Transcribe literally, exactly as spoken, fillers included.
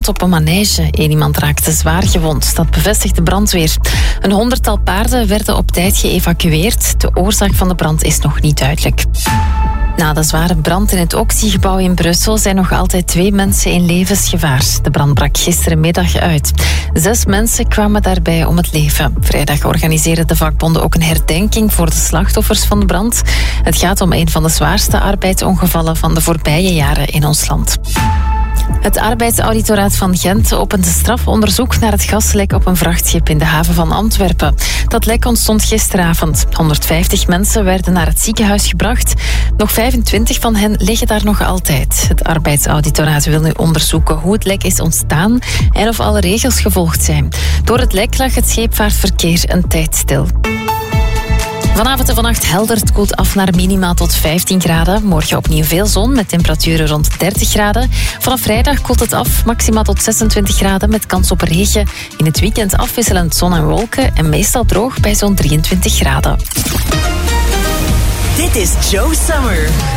op een manege. Eén iemand raakte zwaar gewond. Dat bevestigt de brandweer. Een honderdtal paarden werden op tijd geëvacueerd. De oorzaak van de brand is nog niet duidelijk. Na de zware brand in het Oxy-gebouw in Brussel zijn nog altijd twee mensen in levensgevaar. De brand brak gisterenmiddag uit. Zes mensen kwamen daarbij om het leven. Vrijdag organiseerden de vakbonden ook een herdenking voor de slachtoffers van de brand. Het gaat om een van de zwaarste arbeidsongevallen van de voorbije jaren in ons land. Het arbeidsauditoraat van Gent opent een strafonderzoek naar het gaslek op een vrachtschip in de haven van Antwerpen. Dat lek ontstond gisteravond. honderdvijftig mensen werden naar het ziekenhuis gebracht. Nog vijfentwintig van hen liggen daar nog altijd. Het arbeidsauditoraat wil nu onderzoeken hoe het lek is ontstaan en of alle regels gevolgd zijn. Door het lek lag het scheepvaartverkeer een tijd stil. Vanavond en vannacht helder, het koelt af naar minima tot vijftien graden. Morgen opnieuw veel zon met temperaturen rond dertig graden. Vanaf vrijdag koelt het af, maxima tot zesentwintig graden met kans op regen. In het weekend afwisselend zon en wolken en meestal droog bij zo'n drieëntwintig graden. Dit is Joe Summer.